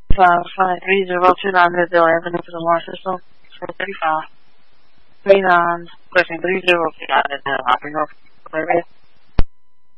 Flight 3029 Midville Avenue for the launch system. 435. 39. Question 3029 Midville. Operator.